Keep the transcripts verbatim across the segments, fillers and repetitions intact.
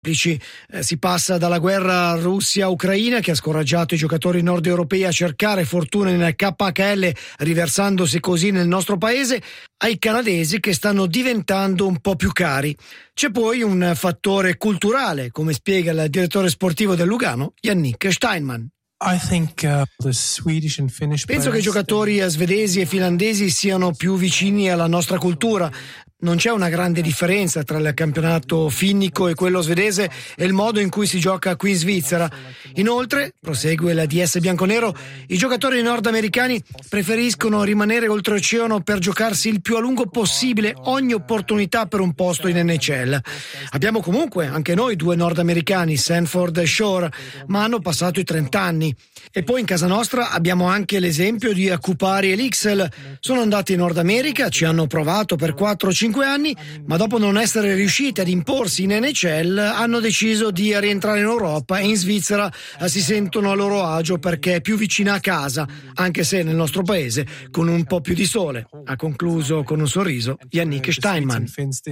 Eh, si passa dalla guerra Russia-Ucraina, che ha scoraggiato i giocatori nord europei a cercare fortuna nel K H L, riversandosi così nel nostro paese, ai canadesi che stanno diventando un po' più cari. C'è poi un fattore culturale, come spiega il direttore sportivo del Lugano, Yannick Steinman. I think, uh, the Swedish and Finnish Penso che i giocatori svedesi e finlandesi siano più vicini alla nostra cultura. Non c'è una grande differenza tra il campionato finnico e quello svedese e il modo in cui si gioca qui in Svizzera. Inoltre, prosegue la D S bianconero, i giocatori nordamericani preferiscono rimanere oltreoceano per giocarsi il più a lungo possibile ogni opportunità per un posto in N H L. Abbiamo comunque anche noi due nordamericani, Sanford e Shore, ma hanno passato i trenta anni. E poi in casa nostra abbiamo anche l'esempio di Kupari e Lixel. Sono andati in Nord America, ci hanno provato per quattro o cinque anni, ma dopo non essere riusciti ad imporsi in N H L hanno deciso di rientrare in Europa e in Svizzera si sentono a loro agio perché è più vicina a casa, anche se nel nostro paese con un po' più di sole. Ha concluso con un sorriso Yannick Steinman.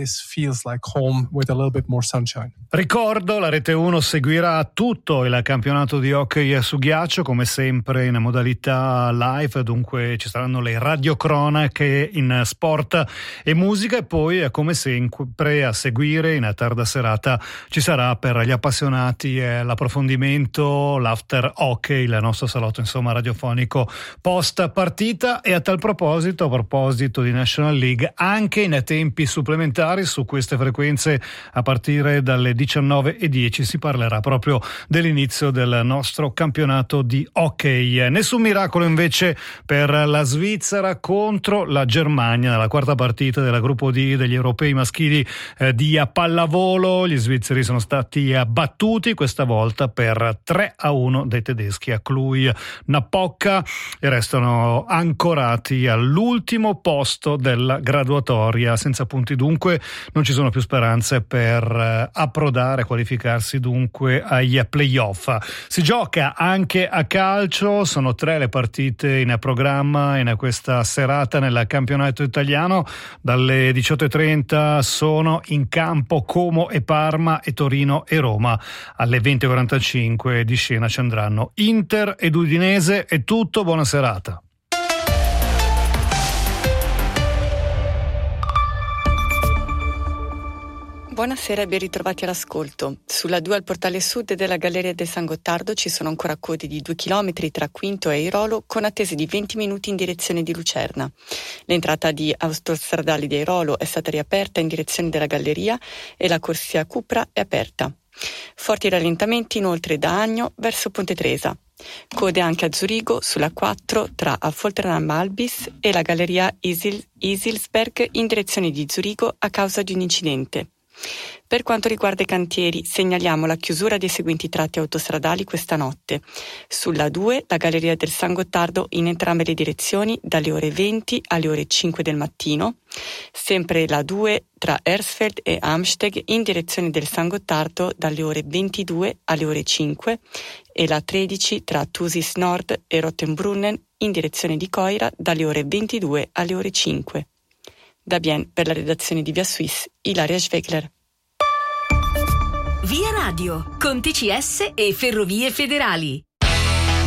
Ricordo, la Rete uno seguirà tutto il campionato di hockey su ghiaccio, come sempre in modalità live, dunque ci saranno le radiocronache in sport e musica, e poi come sempre a seguire in tarda serata ci sarà per gli appassionati eh, l'approfondimento, l'after hockey, il nostro salotto insomma radiofonico post partita. E a tal proposito, a proposito di National League, anche in tempi supplementari su queste frequenze a partire dalle diciannove e dieci si parlerà proprio dell'inizio del nostro campionato di hockey. Nessun miracolo invece per la Svizzera contro la Germania nella quarta partita della gruppo D degli europei maschili eh, di pallavolo. Gli svizzeri sono stati battuti questa volta per tre a uno dai tedeschi a Cluj-Napoca e restano ancorati all'ultimo posto della graduatoria. Senza punti dunque non ci sono più speranze per eh, approdare, qualificarsi dunque agli playoff. Si gioca anche a calcio, sono tre le partite in programma in questa serata nel campionato italiano. Dalle diciotto e trenta sono in campo Como e Parma e Torino e Roma. Alle venti e quarantacinque di scena ci andranno Inter ed Udinese. È tutto, buona serata. Buonasera e ben ritrovati all'ascolto. Sulla due al portale sud della Galleria del San Gottardo ci sono ancora code di due chilometri tra Quinto e Airolo, con attese di venti minuti in direzione di Lucerna. L'entrata di autostradali di Airolo è stata riaperta in direzione della Galleria e la corsia Cupra è aperta. Forti rallentamenti inoltre da Agno verso Ponte Tresa. Code anche a Zurigo sulla quattro tra Affolternam Albis e la Galleria Isil- Isilsberg in direzione di Zurigo a causa di un incidente. Per quanto riguarda i cantieri, segnaliamo la chiusura dei seguenti tratti autostradali questa notte. Sulla due, la Galleria del San Gottardo in entrambe le direzioni dalle ore venti alle ore cinque del mattino. Sempre la due tra Ersfeld e Amsteg in direzione del San Gottardo dalle ore ventidue alle ore cinque e la tredici tra Thusis Nord e Rottenbrunnen in direzione di Coira dalle ore ventidue alle ore cinque. Da Bien, per la redazione di Via Suisse, Ilaria Schwegler. Via Radio, con T C S e Ferrovie Federali.